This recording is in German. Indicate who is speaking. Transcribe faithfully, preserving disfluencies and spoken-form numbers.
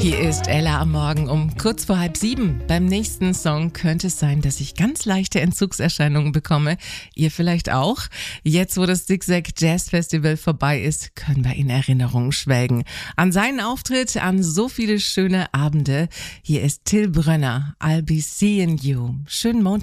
Speaker 1: Hier ist Ella am Morgen um kurz vor halb sieben. Beim nächsten Song könnte es sein, dass ich ganz leichte Entzugserscheinungen bekomme. Ihr vielleicht auch? Jetzt, wo das Zigzag Jazz Festival vorbei ist, können wir in Erinnerung schwelgen. An seinen Auftritt, an so viele schöne Abende. Hier ist Till Brönner. I'll be seeing you. Schönen Montag.